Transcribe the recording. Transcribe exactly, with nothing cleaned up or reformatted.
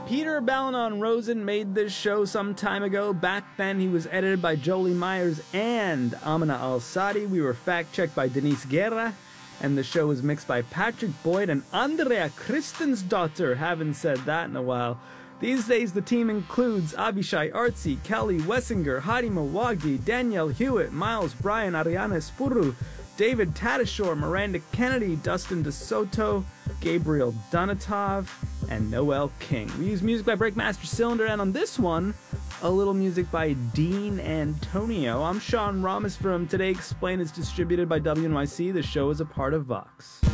Peter Balanon Rosen made this show some time ago. Back then, he was edited by Jolie Myers and Amina Al-Sadi. We were fact-checked by Denise Guerra, and the show was mixed by Patrick Boyd and Andrea Kristensdottir. Haven't said that in a while. These days, the team includes Avishai Artsy, Kelly Wessinger, Hadi Mawagdi, Danielle Hewitt, Miles Bryan, Ariana Spuru, David Tadashore, Miranda Kennedy, Dustin DeSoto, Gabriel Donatov, and Noel King. We use music by Breakmaster Cylinder, and on this one, a little music by Dean Antonio. I'm Sean Ramos from Today Explained. It's distributed by W N Y C. The show is a part of Vox.